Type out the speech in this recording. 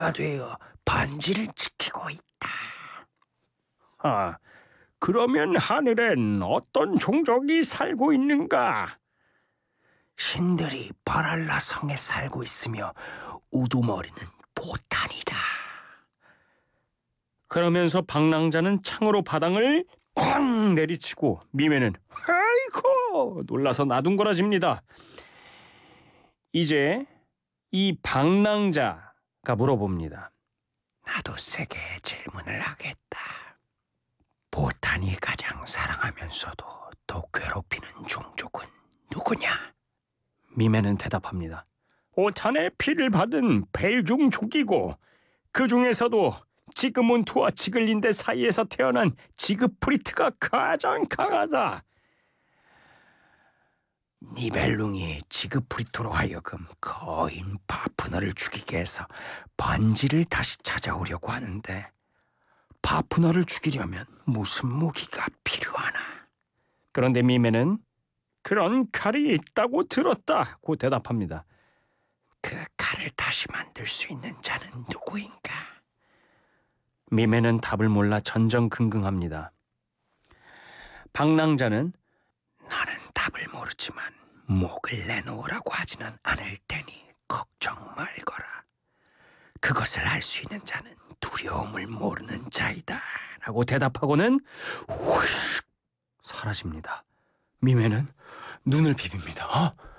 되어 반지를 지키고 있다. 아, 그러면 하늘엔 어떤 종족이 살고 있는가? 신들이 바랄라 성에 살고 있으며 우두머리는 보탄이다. 그러면서 방랑자는 창으로 바닥을 쾅 내리치고 미매는 아이고 놀라서 나둥거려집니다. 이제 이 방랑자가 물어봅니다. 나도 세게 질문을 하겠다. 보탄이 가장 사랑하면서도 더 괴롭히는 종족은 누구냐? 미매는 대답합니다. 오탄의 피를 받은 벨중족이고 그 중에서도 지그문트와 지글린데 사이에서 태어난 지그프리트가 가장 강하다. 니벨룽이 지그프리토로 하여금 거인 파푸너를 죽이게 해서 반지를 다시 찾아오려고 하는데 파푸너를 죽이려면 무슨 무기가 필요하나? 그런데 미매는 그런 칼이 있다고 들었다고 대답합니다. 그 칼을 다시 만들 수 있는 자는 누구인가? 미매는 답을 몰라 전전긍긍합니다. 방랑자는 나는 답을 모르지만 목을 내놓으라고 하지는 않을 테니 걱정 말거라. 그것을 알 수 있는 자는 두려움을 모르는 자이다. 라고 대답하고는 휙 사라집니다. 미매는 눈을 비빕니다.